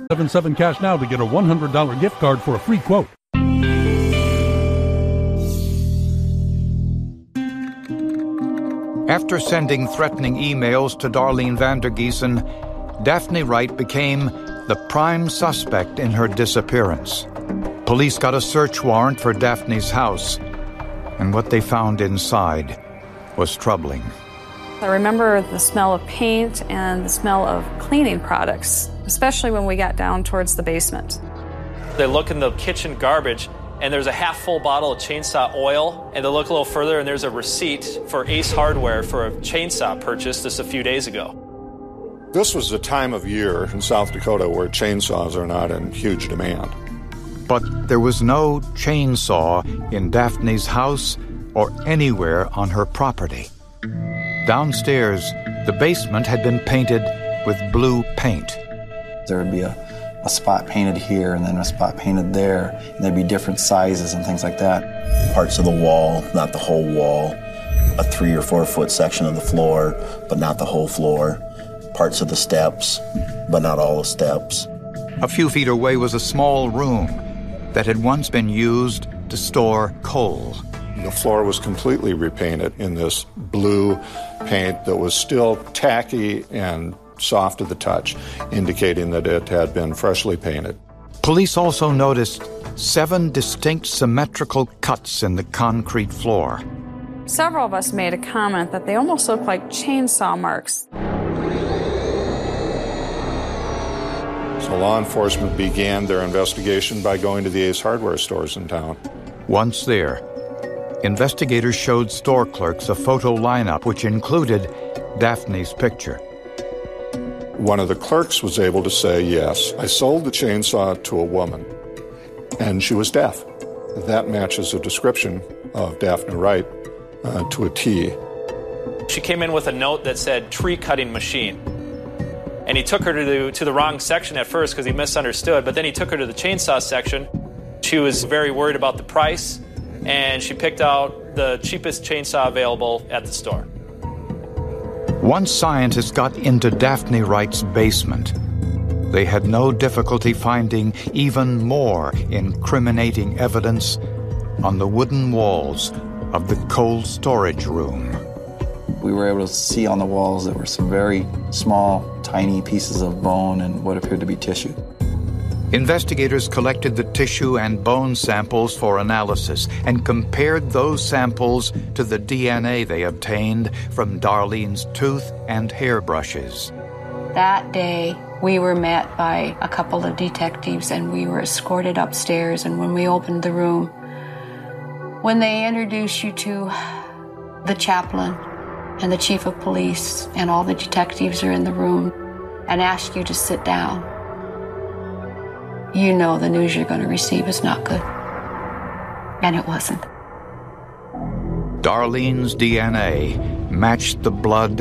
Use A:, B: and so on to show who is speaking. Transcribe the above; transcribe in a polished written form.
A: 877 cash now to get a $100 gift card for a free quote.
B: After sending threatening emails to Darlene Vandergiesen, Daphne Wright became the prime suspect in her disappearance. Police got a search warrant for Daphne's house, and what they found inside was troubling.
C: I remember the smell of paint and the smell of cleaning products, especially when we got down towards the basement.
D: They look in the kitchen garbage, and there's a half-full bottle of chainsaw oil, and they look a little further, and there's a receipt for Ace Hardware for a chainsaw purchase just a few days ago.
E: This was the time of year in South Dakota where chainsaws are not in huge demand.
B: But there was no chainsaw in Daphne's house or anywhere on her property. Downstairs, the basement had been painted with blue paint.
F: There would be a spot painted here and then a spot painted there, and there'd be different sizes and things like that.
G: Parts of the wall, not the whole wall. A 3 or 4 foot section of the floor, but not the whole floor. Parts of the steps, but not all the steps.
B: A few feet away was a small room that had once been used to store coal.
E: The floor was completely repainted in this blue paint that was still tacky and soft to the touch, indicating that it had been freshly painted.
B: Police also noticed 7 distinct symmetrical cuts in the concrete floor.
C: Several of us made a comment that they almost look like chainsaw marks.
E: So law enforcement began their investigation by going to the Ace Hardware stores in town.
B: Once there, investigators showed store clerks a photo lineup which included Daphne's picture.
E: One of the clerks was able to say, yes, I sold the chainsaw to a woman, and she was deaf. That matches a description of Daphne Wright to a T.
D: She came in with a note that said tree cutting machine. And he took her to the wrong section at first because he misunderstood, but then he took her to the chainsaw section. She was very worried about the price, and she picked out the cheapest chainsaw available at the store.
B: Once scientists got into Daphne Wright's basement, they had no difficulty finding even more incriminating evidence on the wooden walls of the cold storage room.
F: We were able to see on the walls there were some very small, tiny pieces of bone and what appeared to be tissue.
B: Investigators collected the tissue and bone samples for analysis and compared those samples to the DNA they obtained from Darlene's tooth and hairbrushes.
H: That day, we were met by a couple of detectives and we were escorted upstairs. And when we opened the room, when they introduced you to the chaplain and the chief of police and all the detectives are in the room and ask you to sit down, you know the news you're going to receive is not good. And it wasn't.
B: Darlene's DNA matched the blood